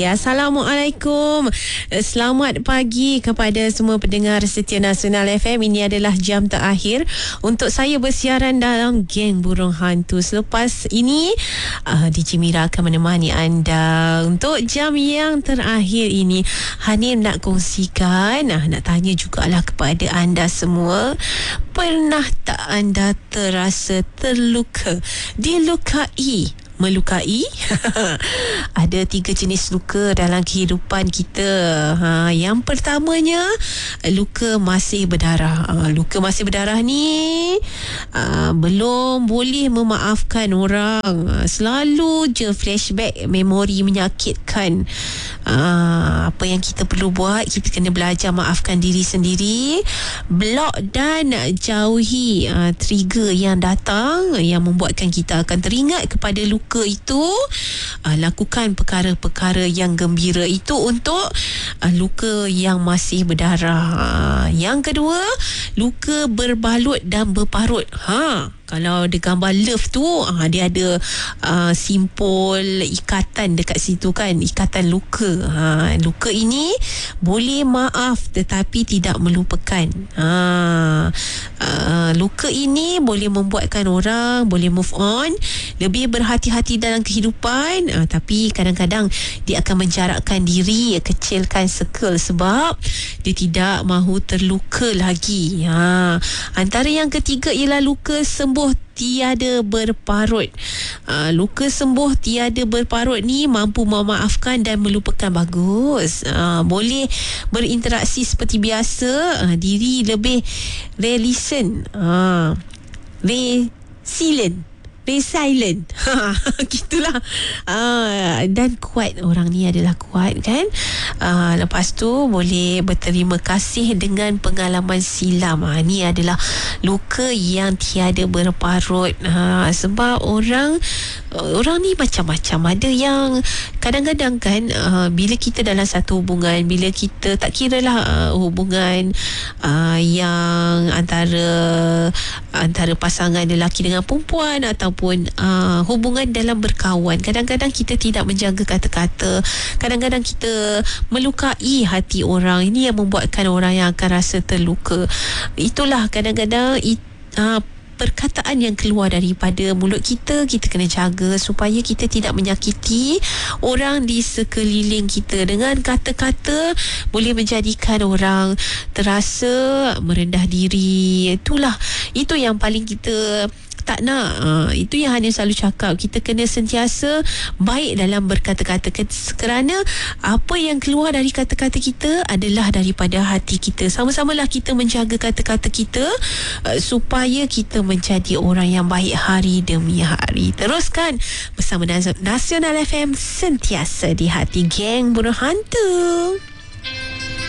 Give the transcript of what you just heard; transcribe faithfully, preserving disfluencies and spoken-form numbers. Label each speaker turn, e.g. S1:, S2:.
S1: Ya, Assalamualaikum. Selamat pagi kepada semua pendengar setia Nasional F M. Ini adalah jam terakhir untuk saya bersiaran dalam Geng Burung Hantu. Selepas ini uh, D J Mira akan menemani anda untuk jam yang terakhir ini. Hanif nak kongsikan, nah, nak tanya jugalah kepada anda semua, pernah tak anda terasa terluka, dilukai, melukai? Ada tiga jenis luka dalam kehidupan kita. Ha, yang pertamanya, luka masih berdarah. Ha, luka masih berdarah ni ha, belum boleh memaafkan orang. Ha, selalu je flashback memori menyakitkan. Ha, apa yang kita perlu buat, kita kena belajar maafkan diri sendiri, block dan jauhi ha, trigger yang datang yang membuatkan kita akan teringat kepada luka itu. Uh, lakukan perkara-perkara yang gembira itu untuk uh, luka yang masih berdarah. Uh, yang kedua, luka berbalut dan berparut. Ha, kalau ada gambar love tu, uh, dia ada uh, simpul ikatan dekat situ kan, ikatan luka. Ha, luka ini boleh maaf tetapi tidak melupakan. Ha, uh, luka ini boleh membuatkan orang boleh move on, lebih berhati-hati dalam kehidupan, uh, tapi kadang-kadang dia akan menjarakkan diri, kecilkan circle sebab dia tidak mahu terluka lagi. Ha, antara yang ketiga ialah luka sembuh tiada berparut. Uh, luka sembuh tiada berparut ni mampu memaafkan dan melupakan. Bagus. Uh, boleh berinteraksi seperti biasa. Uh, diri lebih resilient. Uh, resilient. Resilient. Gitulah. Uh, dan kuat. Orang ni adalah kuat kan. Uh, lepas tu boleh berterima kasih dengan pengalaman silam. Uh, ni adalah luka yang tiada berparut. Uh, sebab orang uh, orang ni macam-macam. Ada yang kadang-kadang kan uh, bila kita dalam satu hubungan, bila kita tak kira lah uh, hubungan uh, yang antara antara pasangan lelaki dengan perempuan ataupun uh, hubungan dalam berkawan, kadang-kadang kita tidak menjaga kata-kata, kadang-kadang kita melukai hati orang. Ini yang membuatkan orang yang akan rasa terluka. Itulah kadang-kadang it, uh, perkataan yang keluar daripada mulut kita, kita kena jaga supaya kita tidak menyakiti orang di sekeliling kita. Dengan kata-kata boleh menjadikan orang terasa merendah diri. Itulah, itu yang paling kita tak nak. uh, Itu yang hanya selalu cakap, kita kena sentiasa baik dalam berkata-kata, kerana apa yang keluar dari kata-kata kita adalah daripada hati kita. Sama-samalah kita menjaga kata-kata kita uh, supaya kita menjadi orang yang baik hari demi hari. Teruskan bersama Nasional F M, sentiasa di hati Geng Burung Hantu.